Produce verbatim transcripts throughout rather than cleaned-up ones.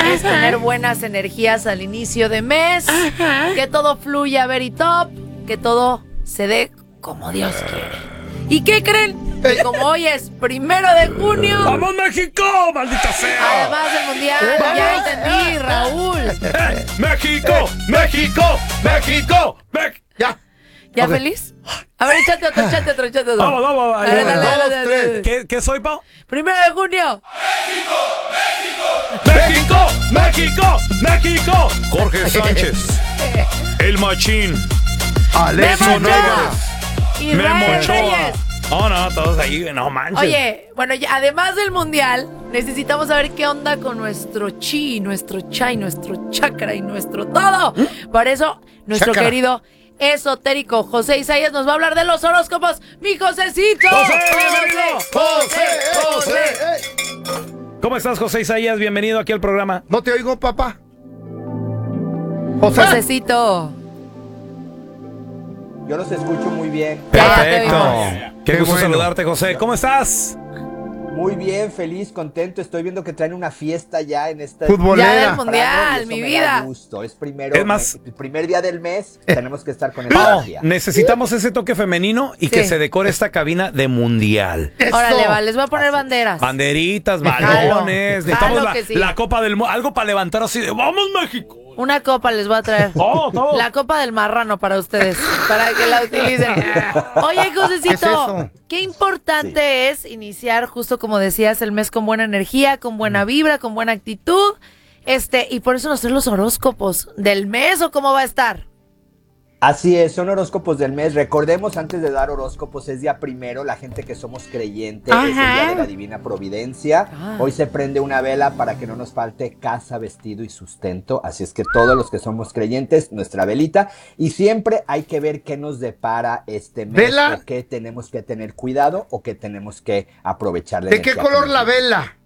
es tener buenas energías al inicio de mes, Ajá. que todo fluya very top, que todo se dé como Dios quiere. ¿Y qué creen? Que como hoy es primero de junio... ¡Vamos México, maldita sea! Además del mundial, ya entendí, Raúl. Eh, ¡México, México, México, México! Ya. ¿Ya okay. feliz? A ver, échate otro, échate otro, échate otro. Vamos, vamos, vamos. Dale, dale, dale, dale, dale. ¿Qué, ¿Qué soy, Pau? Primero de junio. ¡México, México, México! Jorge Sánchez, el machín, Alexo Nogales, Memo Israel Ochoa. Reyes. No, no, todos ahí, no manches. Oye, bueno, ya, además del mundial, necesitamos saber qué onda con nuestro chi, nuestro chai, nuestro chakra y nuestro todo. Por eso, nuestro Chakra. querido esotérico José Isaías nos va a hablar de los horóscopos. ¡Mi Josecito! ¡José, bienvenido! José, José. ¿Cómo estás, José Isaías? Bienvenido aquí al programa. No te oigo, papá. José. Josecito. Yo los escucho muy bien. Ya, ya te Perfecto. oímos. Qué, Qué gusto bueno. saludarte, José. ¿Cómo estás? Muy bien, feliz, contento. Estoy viendo que traen una fiesta ya en esta... Futbolera. Ya del Eso mundial, mi me vida. da gusto. Es primero, Es más- el primer día del mes, tenemos que estar con esta Pau, energía. necesitamos ese toque femenino y que Sí. se decore esta cabina de mundial. Eso. Órale, va, les voy a poner banderas. Banderitas, Jalo. balones, necesitamos Jalo la, que sí. la Copa del Mundo, algo para levantar así de ¡vamos México! Una copa les voy a traer. Todo, todo. La copa del marrano para ustedes, para que la utilicen. Oye, Josecito, ¿Qué es eso? qué importante es iniciar, justo como decías, el mes con buena energía, con buena vibra, con buena actitud. Este, y por eso nos traen los horóscopos del mes, ¿o cómo va a estar? Así es, son horóscopos del mes. Recordemos, antes de dar horóscopos, es día primero, la gente que somos creyentes, es el día de la divina providencia. Ah. Hoy se prende una vela para que no nos falte casa, vestido y sustento. Así es que todos los que somos creyentes, nuestra velita. Y siempre hay que ver qué nos depara este mes. ¿Vela? O qué tenemos que tener cuidado o qué tenemos que aprovechar. la ¿De qué energía color que la nos- vela?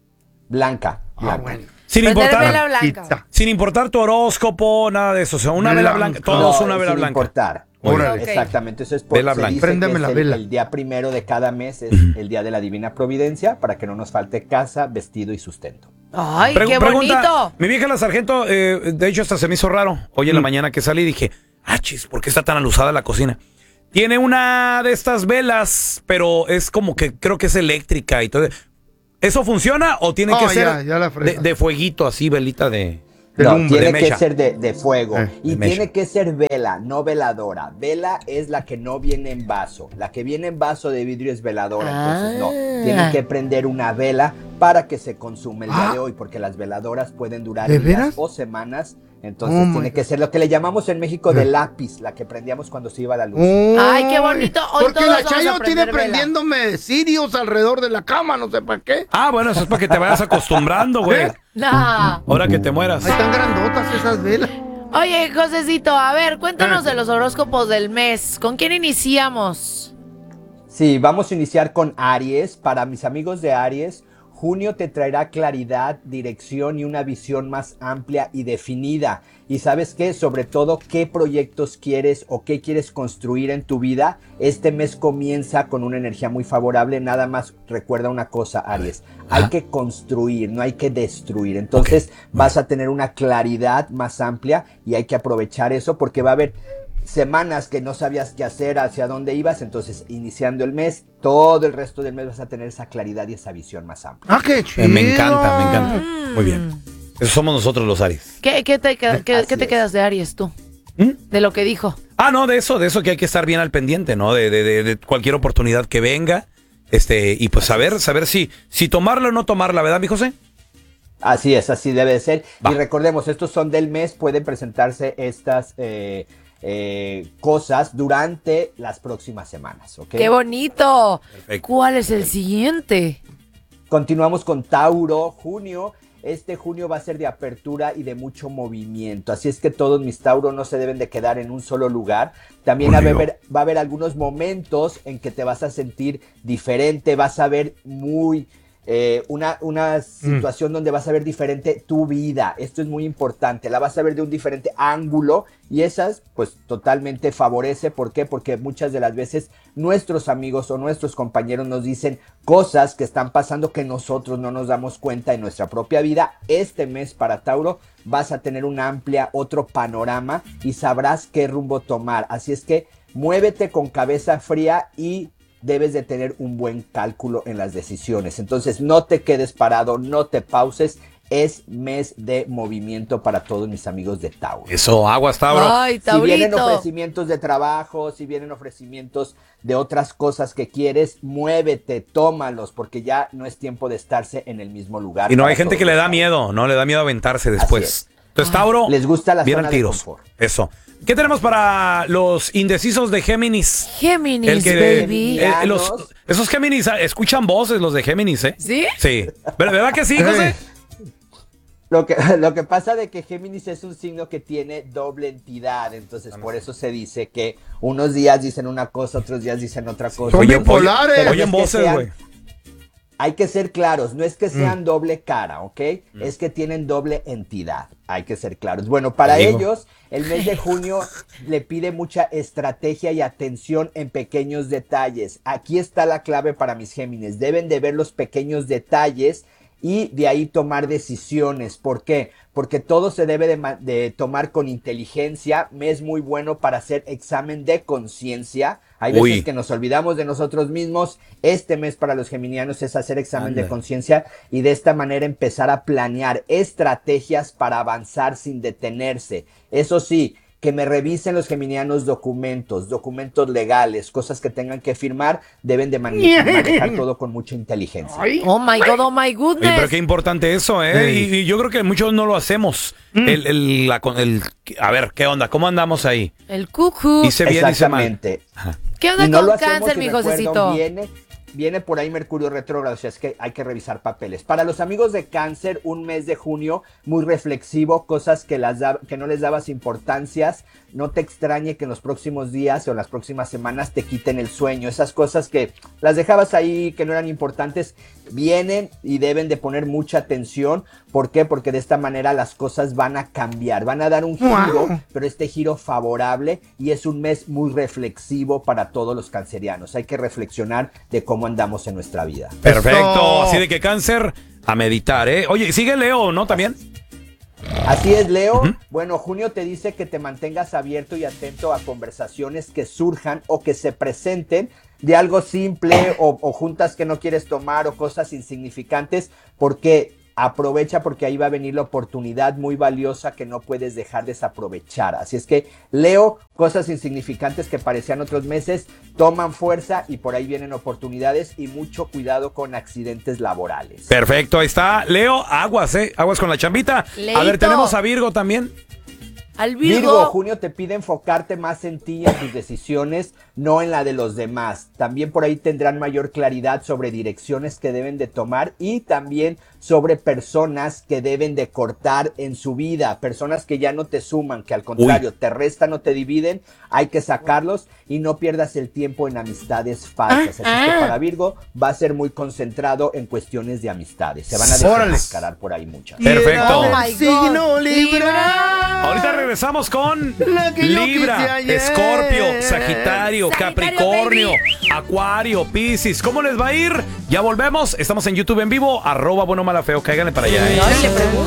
Blanca. Ah, blanca. bueno. Sin Prender importar, vela blanca. Quita. sin importar tu horóscopo, nada de eso. O sea, una vela Blanca. blanca, todos No, una vela sin blanca. importar. Muy Órale. bien. Ok. Exactamente, eso es por Vela se blanca. dice que Préndeme es la el, vela. el día primero de cada mes es el día de la divina providencia para que no nos falte casa, vestido y sustento. Ay, Pregu- qué pregunta, bonito. Mi vieja la sargento, eh, de hecho hasta se me hizo raro. Hoy en la mañana que salí dije, ah, chis, ¿por qué está tan alusada la cocina? Tiene una de estas velas, pero es como que creo que es eléctrica y todo. ¿Eso funciona o tiene Oh, que ser ya, ya la de, frega. de fueguito así, velita de... De No, lumbre, tiene de que mecha. ser de, de fuego Eh, y de mecha. tiene que ser vela, no veladora. Vela es la que no viene en vaso. La que viene en vaso de vidrio es veladora. Entonces, no. Ah. Tienen que prender una vela para que se consume el día Ah. de hoy, porque las veladoras pueden durar ¿De días veras? o semanas. Entonces, Oh, my tiene que God. ser lo que le llamamos en México de lápiz, la que prendíamos cuando se iba la luz. Ay, qué bonito. Hoy Porque todos la vamos a Chayo tiene prender vela. prendiéndome cirios alrededor de la cama, no sé para qué. Ah, bueno, eso es para que te vayas acostumbrando, güey. No. Ahora que te mueras. Ahí están grandotas esas velas. Oye, Josecito, a ver, cuéntanos de los horóscopos del mes. ¿Con quién iniciamos? Sí, vamos a iniciar con Aries. Para mis amigos de Aries, junio te traerá claridad, dirección y una visión más amplia y definida. Y ¿sabes qué? Sobre todo, qué proyectos quieres o qué quieres construir en tu vida. Este mes comienza con una energía muy favorable. Nada más recuerda una cosa, Aries. Hay que construir, no hay que destruir. Entonces vas a tener una claridad más amplia y hay que aprovechar eso porque va a haber semanas que no sabías qué hacer, hacia dónde ibas. Entonces, iniciando el mes, todo el resto del mes vas a tener esa claridad y esa visión más amplia. Ah, qué chido. Eh, me encanta, me encanta. Muy bien. Eso somos nosotros los Aries. ¿Qué, qué te, queda- qué- Así qué te es. quedas de Aries tú? ¿Mm? De lo que dijo. Ah, no, de eso, de eso que hay que estar bien al pendiente, ¿no? De, de, de, de cualquier oportunidad que venga. Este, y pues saber, saber si, si tomarla o no tomarla, ¿verdad, mi José? Así es, así debe de ser. Va. Y recordemos, estos son del mes, pueden presentarse estas eh, eh, cosas durante las próximas semanas, ¿ok? ¡Qué bonito! Perfecto. ¿Cuál es el siguiente? Continuamos con Tauro, junio. Este junio va a ser de apertura y de mucho movimiento. Así es que todos mis Tauro no se deben de quedar en un solo lugar. También va a, haber, va a haber algunos momentos en que te vas a sentir diferente, vas a ver muy eh, una, una situación mm. donde vas a ver diferente tu vida. Esto es muy importante, la vas a ver de un diferente ángulo y esas pues totalmente favorece. ¿Por qué? Porque muchas de las veces nuestros amigos o nuestros compañeros nos dicen cosas que están pasando que nosotros no nos damos cuenta en nuestra propia vida. Este mes para Tauro vas a tener una amplia, otro panorama y sabrás qué rumbo tomar. Así es que muévete con cabeza fría y debes de tener un buen cálculo en las decisiones. Entonces no te quedes parado, no te pauses. Es mes de movimiento para todos mis amigos de Tauro. Eso, aguas, Tauro. Ay, si vienen ofrecimientos de trabajo, si vienen ofrecimientos de otras cosas que quieres, muévete, tómalos, porque ya no es tiempo de estarse en el mismo lugar. Y no hay gente que le da miedo, ¿no? Le da miedo aventarse después. Entonces, Tauro, les gusta la zona de tiros. confort. Eso. ¿Qué tenemos para los indecisos de Géminis? Géminis, El que, baby. Eh, eh, los, esos Géminis escuchan voces, los de Géminis, ¿eh? ¿Sí? Sí. ¿Pero verdad que sí, José? Lo que, lo que pasa de que Géminis es un signo que tiene doble entidad, entonces por eso se dice que unos días dicen una cosa, otros días dicen otra cosa. Son bipolares. Oyen voces, güey. Hay que ser claros, no es que sean mm. doble cara, ¿ok? Mm. Es que tienen doble entidad, hay que ser claros. Bueno, para Amigo. ellos, el mes de junio le pide mucha estrategia y atención en pequeños detalles. Aquí está la clave para mis Géminis, deben de ver los pequeños detalles y de ahí tomar decisiones. ¿Por qué? Porque todo se debe de, de tomar con inteligencia. Me es muy bueno para hacer examen de conciencia. Hay veces Uy. que nos olvidamos de nosotros mismos. Este mes para los geminianos es hacer examen Anda. de conciencia y de esta manera empezar a planear estrategias para avanzar sin detenerse. Eso sí, que me revisen los geminianos documentos, documentos legales, cosas que tengan que firmar, deben de manejar todo con mucha inteligencia. Oh my God, oh my goodness. Oye, pero qué importante eso, ¿eh? Y, y yo creo que muchos no lo hacemos. Mm. El, el, la, el, a ver, ¿qué onda? ¿Cómo andamos ahí? El cucú. Dice bien, dice mal. ¿Qué onda no con cáncer, mi Josecito? Viene, viene por ahí Mercurio retrógrado, o sea, es que hay que revisar papeles. Para los amigos de Cáncer, un mes de junio muy reflexivo, cosas que, las da, que no les dabas importancias. No te extrañe que en los próximos días o en las próximas semanas te quiten el sueño. Esas cosas que las dejabas ahí, que no eran importantes, vienen y deben de poner mucha atención. ¿Por qué? Porque de esta manera las cosas van a cambiar, van a dar un giro, wow. pero este giro favorable, y es un mes muy reflexivo para todos los cancerianos. Hay que reflexionar de cómo andamos en nuestra vida. Perfecto, así de que Cáncer, a meditar, ¿eh? Oye, sigue Leo, ¿no? También. Así es, Leo. Uh-huh. Bueno, junio te dice que te mantengas abierto y atento a conversaciones que surjan o que se presenten de algo simple o, o juntas que no quieres tomar o cosas insignificantes, porque aprovecha, porque ahí va a venir la oportunidad muy valiosa que no puedes dejar desaprovechar. Así es que, Leo, cosas insignificantes que parecían otros meses toman fuerza y por ahí vienen oportunidades, y mucho cuidado con accidentes laborales. Perfecto, ahí está. Leo, aguas, ¿eh? Aguas con la chambita. Leito. A ver, tenemos a Virgo también. Al Virgo. Virgo, junio te pide enfocarte más en ti y en tus decisiones, no en la de los demás. También por ahí tendrán mayor claridad sobre direcciones que deben de tomar y también sobre personas que deben de cortar en su vida, personas que ya no te suman, que al contrario Uy. te restan o te dividen. Hay que sacarlos y no pierdas el tiempo en amistades falsas. Así ah, ah. que para Virgo va a ser muy concentrado en cuestiones de amistades. Se van a desenmascarar por ahí muchas. Perfecto. Oh my signo Libra. Ahorita regresamos con Libra, Escorpio, yeah. Sagitario, Sagitario, Capricornio, baby. Acuario, Piscis. ¿Cómo les va a ir? Ya volvemos. Estamos en YouTube en vivo. Arroba bueno mala feo. Cáiganle para allá. ¿eh?